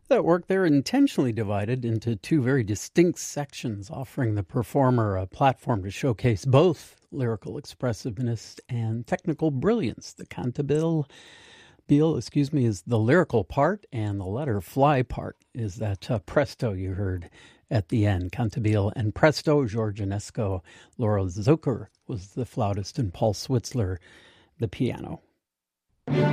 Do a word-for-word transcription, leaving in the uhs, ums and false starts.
That work there intentionally divided into two very distinct sections, offering the performer a platform to showcase both lyrical expressiveness and technical brilliance. The cantabile, Beal, excuse me, is the lyrical part, and the letter fly part is that uh, presto you heard at the end. Cantabile and presto, George Enesco, Laura Zucker was the flautist, and Paul Switzler, the piano.